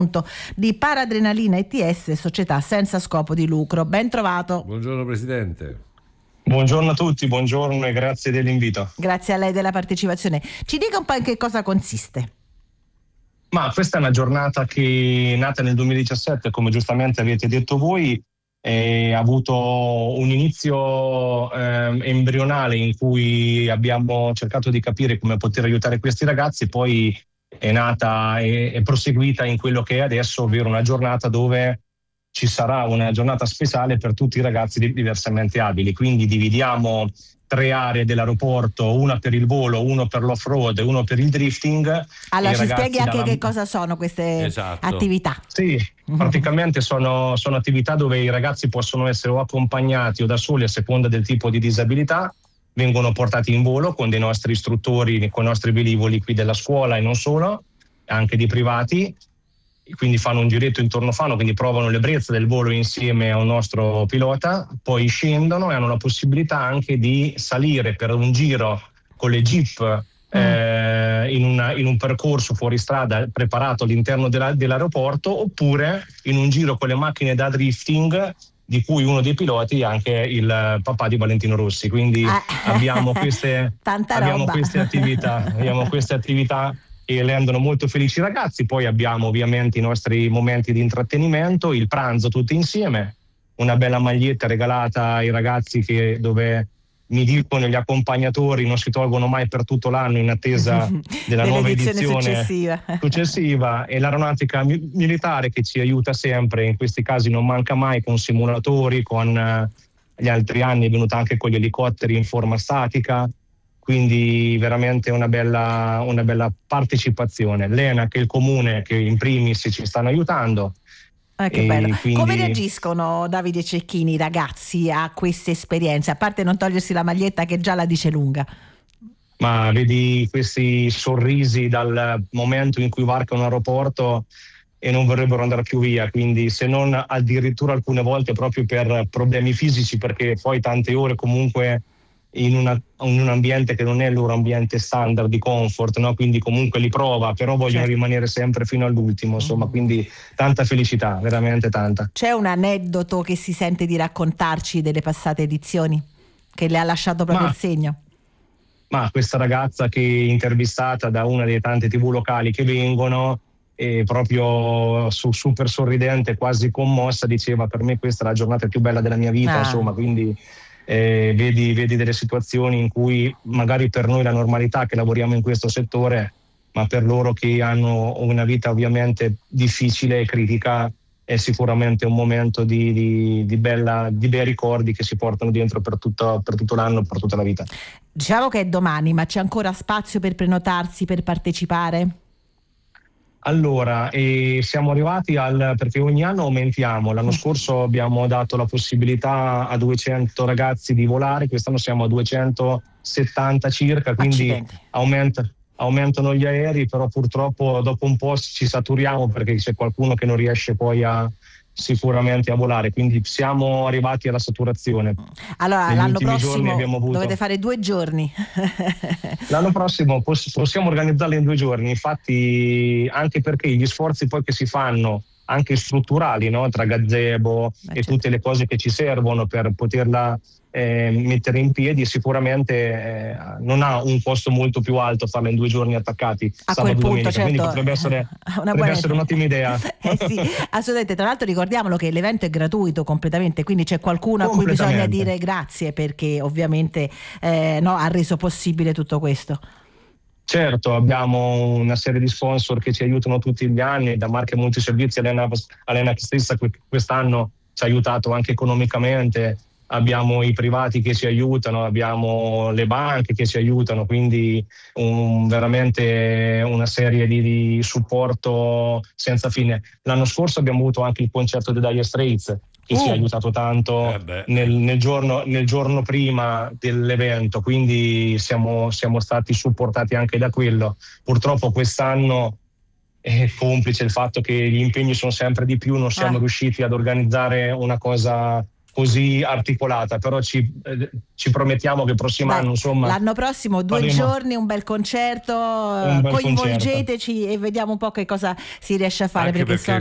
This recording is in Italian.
di Paradrenalina ETS, società senza scopo di lucro. Ben trovato. Buongiorno Presidente. Buongiorno a tutti, buongiorno e grazie dell'invito. Grazie a lei della partecipazione. Ci dica un po' in che cosa consiste. Ma questa è una giornata che è nata nel 2017, come giustamente avete detto voi, ha avuto un inizio embrionale in cui abbiamo cercato di capire come poter aiutare questi ragazzi, poi è nata e è proseguita in quello che è adesso, ovvero una giornata dove ci sarà una giornata speciale per tutti i ragazzi diversamente abili. Quindi dividiamo 3 aree dell'aeroporto, una per il volo, uno per l'off-road e uno per il drifting. Allora ci spieghi anche che cosa sono queste attività. Sì, praticamente sono attività dove i ragazzi possono essere o accompagnati o da soli a seconda del tipo di disabilità, vengono portati in volo con dei nostri istruttori, con i nostri velivoli qui della scuola e non solo, anche di privati, quindi fanno un giretto intorno Fano, quindi provano l'ebbrezza del volo insieme a un nostro pilota, poi scendono e hanno la possibilità anche di salire per un giro con le jeep in un percorso fuori strada preparato all'interno dell'aeroporto, oppure in un giro con le macchine da drifting, di cui uno dei piloti è anche il papà di Valentino Rossi. Quindi abbiamo queste attività che rendono molto felici i ragazzi. Poi abbiamo ovviamente i nostri momenti di intrattenimento, il pranzo tutti insieme, una bella maglietta regalata ai ragazzi dove mi dicono gli accompagnatori non si tolgono mai per tutto l'anno in attesa della nuova edizione successiva, e l'aeronautica militare che ci aiuta sempre, in questi casi non manca mai, con simulatori, con gli altri anni è venuta anche con gli elicotteri in forma statica. Quindi veramente una bella partecipazione. L'ENAC e il comune che in primis ci stanno aiutando. Che bello. Quindi... Come reagiscono, Davide Cecchini, i ragazzi a queste esperienze? A parte non togliersi la maglietta che già la dice lunga. Ma vedi questi sorrisi dal momento in cui varcano un aeroporto e non vorrebbero andare più via, quindi se non addirittura alcune volte proprio per problemi fisici, perché poi tante ore comunque in un ambiente che non è il loro ambiente standard di comfort, no? Quindi comunque li prova, però vogliono rimanere sempre fino all'ultimo, insomma, quindi tanta felicità, veramente tanta. C'è un aneddoto che si sente di raccontarci delle passate edizioni che le ha lasciato proprio il segno? Ma questa ragazza che è intervistata da una delle tante TV locali che vengono, e proprio super sorridente, quasi commossa, diceva: per me questa è la giornata più bella della mia vita, insomma, quindi vedi delle situazioni in cui magari per noi la normalità che lavoriamo in questo settore, ma per loro che hanno una vita ovviamente difficile e critica è sicuramente un momento di bei ricordi che si portano dentro per tutto l'anno, per tutta la vita. Diciamo che è domani, ma c'è ancora spazio per prenotarsi, per partecipare? Allora, siamo arrivati perché ogni anno aumentiamo. L'anno scorso abbiamo dato la possibilità a 200 ragazzi di volare, quest'anno siamo a 270 circa, quindi aumentano gli aerei, però purtroppo dopo un po' ci saturiamo perché c'è qualcuno che non riesce poi sicuramente a volare, quindi siamo arrivati alla saturazione. Allora l'anno prossimo dovete fare 2 giorni. L'anno prossimo possiamo organizzarlo in 2 giorni, infatti, anche perché gli sforzi poi che si fanno anche strutturali, no? Tra gazebo e tutte le cose che ci servono per poterla mettere in piedi, sicuramente non ha un costo molto più alto farla in 2 giorni attaccati a quel punto, quindi potrebbe essere un'ottima idea. Sì, assolutamente. Tra l'altro ricordiamolo che l'evento è gratuito completamente, quindi c'è qualcuno a cui bisogna dire grazie perché ovviamente ha reso possibile tutto questo. Certo, abbiamo una serie di sponsor che ci aiutano tutti gli anni, da Marche Multiservizi all'ENAC stessa quest'anno ci ha aiutato anche economicamente, abbiamo i privati che ci aiutano, abbiamo le banche che ci aiutano, quindi veramente una serie di supporto senza fine. L'anno scorso abbiamo avuto anche il concerto dei Dire Straits che ci ha aiutato tanto nel giorno prima dell'evento, quindi siamo stati supportati anche da quello. Purtroppo quest'anno, complice il fatto che gli impegni sono sempre di più, non siamo riusciti ad organizzare una cosa così articolata, però ci promettiamo che il prossimo anno, insomma, l'anno prossimo 2 giorni, un bel concerto, coinvolgeteci e vediamo un po' che cosa si riesce a fare, anche perché